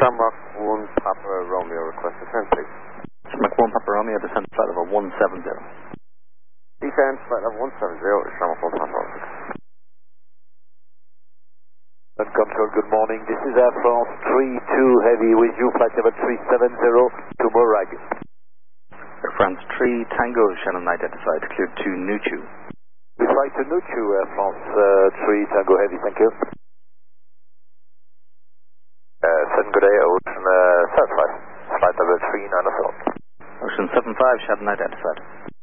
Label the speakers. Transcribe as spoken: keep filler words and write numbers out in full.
Speaker 1: Shamrock one Papa Romeo, request descent, please.
Speaker 2: Shamrock one Papa Romeo, descent flight level one seven zero.
Speaker 1: Descent flight level one seven zero, Shamrock one Papa Romeo.
Speaker 3: And control, good morning. This is Air France three two Heavy with you, flight level three seven zero to Morag.
Speaker 2: Air France three Tango, Shannon identified, cleared to Nuchu.
Speaker 3: We fly to Nuchu, Air France uh, three Tango Heavy, thank you.
Speaker 4: Uh, seven good day, Ocean uh, seven five, flight level three nine seven.
Speaker 2: Ocean seven five, Shannon identified.